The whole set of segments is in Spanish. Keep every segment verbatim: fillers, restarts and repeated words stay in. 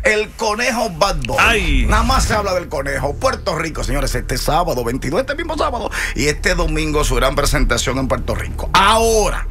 El conejo Bad Bunny. Ay. Nada más se habla del conejo. Puerto Rico, señores, este sábado veintidós, este mismo sábado, y este domingo su gran presentación en Puerto Rico. Ahora,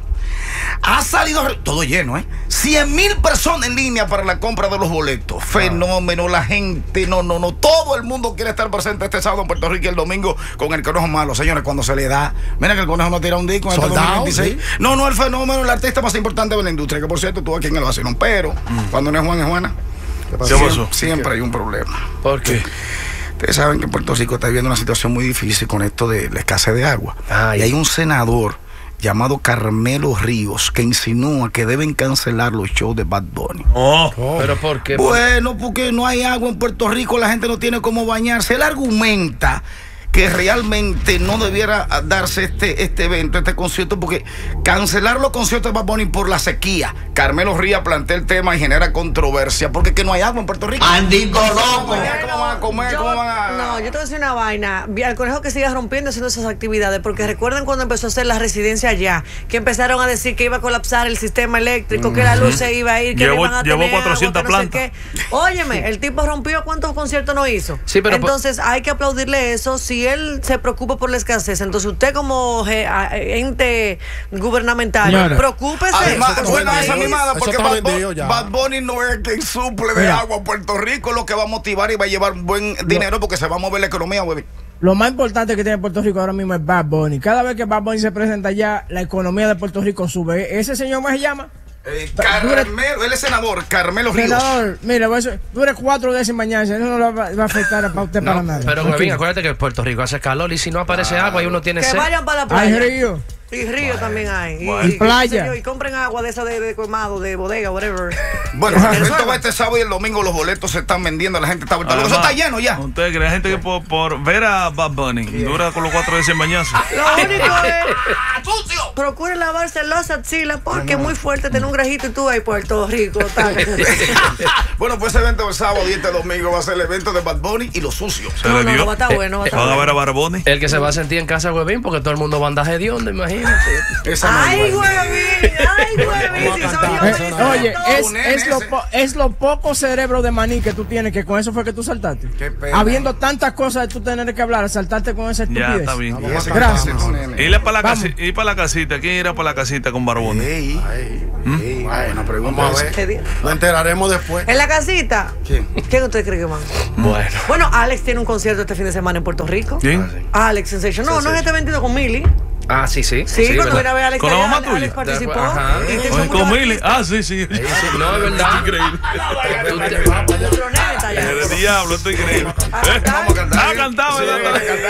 ha salido todo lleno, ¿eh? cien mil personas en línea para la compra de los boletos. Fenómeno, la gente, no, no, no. Todo el mundo quiere estar presente este sábado en Puerto Rico y el domingo con el conejo malo. Señores, cuando se le da, mira que el conejo no tira un disco en este dos mil veintiséis. ¿Sí? No, no, el fenómeno, el artista más importante de la industria, que por cierto estuvo aquí en el vacilón. Pero mm. cuando no es Juan, es Juana. Siempre, siempre hay un problema. ¿Por qué? Ustedes saben que Puerto Rico está viviendo una situación muy difícil con esto de la escasez de agua. Ay. Y hay un senador llamado Carmelo Ríos, que insinúa que deben cancelar los shows de Bad Bunny. Oh, oh. ¿Pero por qué? Bueno, porque no hay agua en Puerto Rico, la gente no tiene cómo bañarse. Él argumenta que realmente no debiera darse este, este evento, este concierto, porque cancelar los conciertos de Bad Bunny por la sequía. Carmelo Ríos plantea el tema y genera controversia, porque es que no hay agua en Puerto Rico. ¡Andito loco! ¿Cómo van a comer? Yo, ¿Cómo van a...? No, yo te voy a decir una vaina. Al conejo que siga rompiendo haciendo esas actividades, porque recuerden cuando empezó a hacer la residencia allá, que empezaron a decir que iba a colapsar el sistema eléctrico, mm-hmm. que la luz se iba a ir, que llevó, iban a llevó tener cuatrocientas agua, que no plantas. sé qué. Óyeme, el tipo rompió, ¿cuántos conciertos no hizo? Sí, pero entonces hay que aplaudirle eso. Si él se preocupa por la escasez, entonces usted como eh, ente gubernamental, Señora. preocúpese. Además, es buena esa mimada, porque Bad, Bo ya. Bad Bunny no es quien suple de Mira. agua a Puerto Rico, lo que va a motivar y va a llevar buen lo, dinero porque se va a mover la economía, güey. Lo más importante que tiene Puerto Rico ahora mismo es Bad Bunny. Cada vez que Bad Bunny se presenta allá, la economía de Puerto Rico sube. ¿Ese señor cómo se llama? Eh, Carmelo, él es senador, Carmelo Ríos. Senador, mira, dure cuatro veces mañana, eso no lo va, va a afectar a usted no, para nada. Pero, okay. Bien, acuérdate que en Puerto Rico hace calor y si no aparece ah, agua y uno tiene que sed. Que vayan para la playa. Hay río. Y río bueno, también hay. Bueno. Y, y playa. Y, y compren agua de esa de, de colmado, de bodega, whatever. Bueno, el evento va este sábado y el domingo los boletos se están vendiendo, la gente está vuelta. Eso está lleno ya. ¿Usted cree gente que por, por ver a Bad Bunny yeah. dura con los cuatro veces mañazo? Lo único es procure lavarse los axilas porque es muy fuerte tener un grajito y tú ahí Puerto Rico. Bueno, pues ese evento el sábado y este domingo va a ser el evento de Bad Bunny y los sucios. Se le no, dio. no, va a estar bueno. Va a estar Van bueno. a ver a Bad Bunny. El que se va a sentir en casa de Huevín porque todo el mundo va a andar hediondo, imagínate. Ay, Huevín, ay, Huevín. Si Oye, es, es, lo po es lo poco cerebro de maní que tú tienes, que con eso fue que tú saltaste. Qué pena. Habiendo tantas cosas de tú tener que hablar, saltarte con esa estupidez. Ya, está bien. Gracias. Ir para la, casi, ir para la casita. ¿Quién irá para la casita con Bad Bunny? Hey, hey, ¿Mm? hey, bueno, pregunta Vamos a ver. Lo enteraremos después. ¿En la casita? ¿Quién? ¿Quién usted cree que van? Bueno. Bueno, Alex tiene un concierto este fin de semana en Puerto Rico. ¿Quién? Alex Sensation. No, no es este veintidós con Milly. Ah, sí, sí. Sí, sí cuando viene a ver a Alex, ¿con la mamá tuya? Alex participó. Ajá. Oye, con Milly. Ah, sí, sí. sí, sí. No, es verdad. Increíble. El diablo, esto es increíble. Vamos a cantar. Ah, cantaba.